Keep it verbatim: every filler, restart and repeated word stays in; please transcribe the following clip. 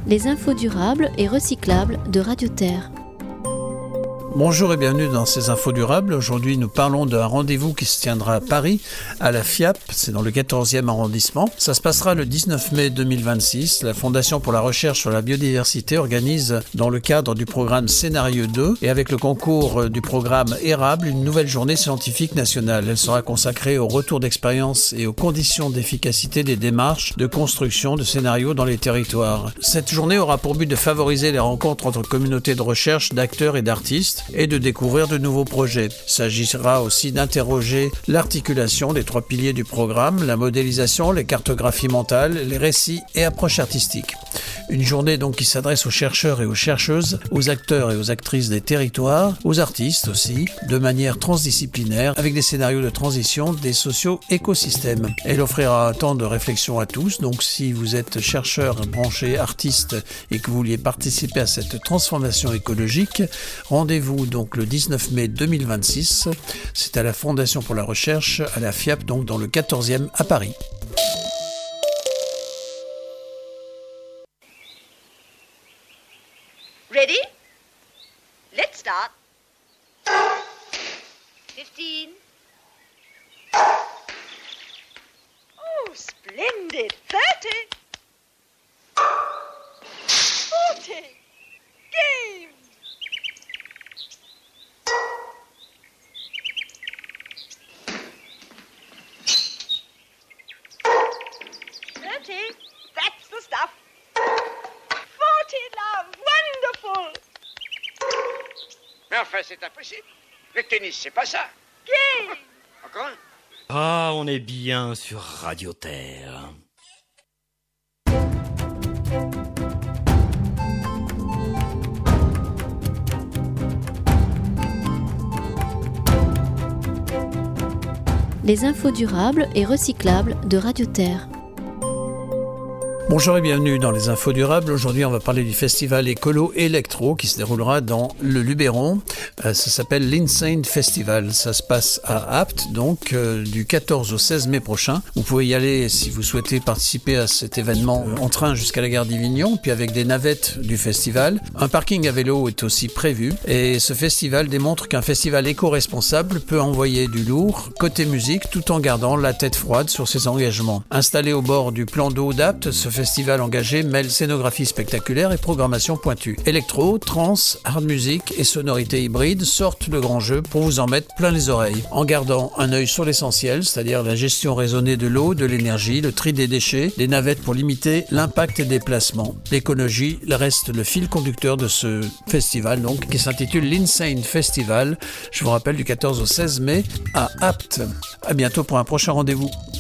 Les infos durables et recyclables de Radio Terre. Bonjour et bienvenue dans ces infos durables. Aujourd'hui, nous parlons d'un rendez-vous qui se tiendra à Paris, à la F I A P, c'est dans le quatorzième arrondissement. Ça se passera le dix-neuf mai deux mille vingt-six. La Fondation pour la recherche sur la biodiversité organise, dans le cadre du programme Scénario deux et avec le concours du programme Érable, une nouvelle journée scientifique nationale. Elle sera consacrée au retour d'expérience et aux conditions d'efficacité des démarches de construction de scénarios dans les territoires. Cette journée aura pour but de favoriser les rencontres entre communautés de recherche, d'acteurs et d'artistes, et de découvrir de nouveaux projets. Il s'agira aussi d'interroger l'articulation des trois piliers du programme, la modélisation, les cartographies mentales, les récits et approches artistiques. Une journée donc qui s'adresse aux chercheurs et aux chercheuses, aux acteurs et aux actrices des territoires, aux artistes aussi, de manière transdisciplinaire, avec des scénarios de transition des socio-écosystèmes. Elle offrira un temps de réflexion à tous, donc si vous êtes chercheur, branché, artiste et que vous vouliez participer à cette transformation écologique, rendez-vous donc le dix-neuf mai deux mille vingt-six. C'est à la Fondation pour la recherche, à la F I A P, donc dans le quatorzième à Paris. Ready? Let's start. Fifteen. Oh, splendid. Thirty. Forty. Game. Thirty. That's the stuff. Forty, love. Wonderful. Mais enfin, c'est impossible. Le tennis, c'est pas ça. Game. Encore un? Ah, on est bien sur Radio Terre. Les infos durables et recyclables de Radio Terre. Bonjour et bienvenue dans les infos durables. Aujourd'hui, on va parler du festival écolo électro qui se déroulera dans le Luberon. Euh, ça s'appelle l'Insane Festival. Ça se passe à Apt, donc euh, du quatorze au seize mai prochain. Vous pouvez y aller si vous souhaitez participer à cet événement euh, en train jusqu'à la gare d'Ivignon, puis avec des navettes du festival. Un parking à vélo est aussi prévu. Et ce festival démontre qu'un festival éco-responsable peut envoyer du lourd côté musique tout en gardant la tête froide sur ses engagements. Installé au bord du plan d'eau d'Apt, ce festival engagé mêle scénographie spectaculaire et programmation pointue. Électro, trance, hard music et sonorités hybrides sortent le grand jeu pour vous en mettre plein les oreilles. En gardant un œil sur l'essentiel, c'est-à-dire la gestion raisonnée de l'eau, de l'énergie, le tri des déchets, des navettes pour limiter l'impact des déplacements. L'écologie reste le fil conducteur de ce festival, donc, qui s'intitule l'Insane Festival. Je vous rappelle, du quatorze au seize mai à Apt. À bientôt pour un prochain rendez-vous.